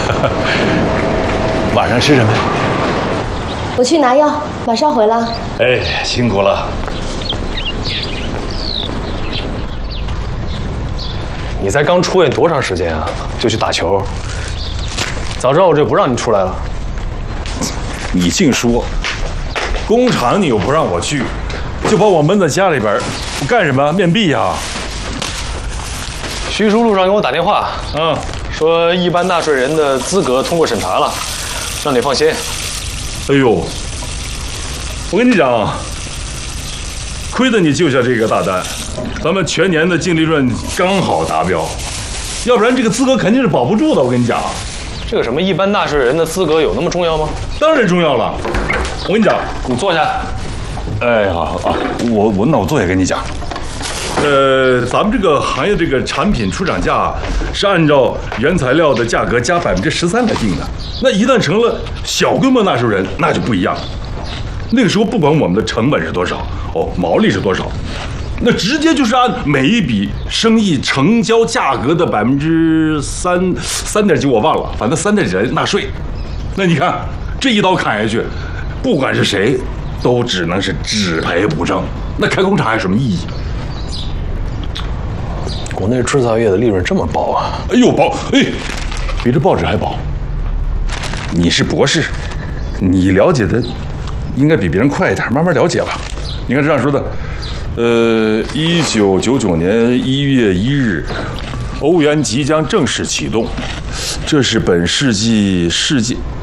晚上吃什么？ 我去拿药，马上回来。 哎，辛苦了。 你才刚出院多长时间啊？就去打球？早知道我就不让你出来了。 你净说，工厂你又不让我去，就把我闷在家里边，我干什么？面壁呀！ 徐叔路上给我打电话，说一般纳税人的资格通过审查了，让你放心。 哎呦，我跟你讲，亏得你救下这个大单，咱们全年的净利润刚好达标，要不然这个资格肯定是保不住的。我跟你讲， 这个什么一般纳税人的资格有那么重要吗？ 当然重要了。我跟你讲， 你坐下。 哎，好啊，那我坐下跟你讲。咱们这个行业这个产品出厂价是按照原材料的价格加13%来定的。那一旦成了小规模纳税人，那就不一样了。那个时候不管我们的成本是多少，毛利是多少，那直接就是按每一笔生意成交价格的3.9%，我忘了，反正3.9%来纳税。那你看这一刀砍下去，不管是谁，都只能是只赔不挣。那开工厂还有什么意义？ 国内制造业的利润这么薄啊！ 哎呦，薄！哎，比这报纸还薄。你是博士，你了解的应该比别人快一点，慢慢了解吧。你看这样说的，1999年1月1日，欧元即将正式启动，这是本世纪世界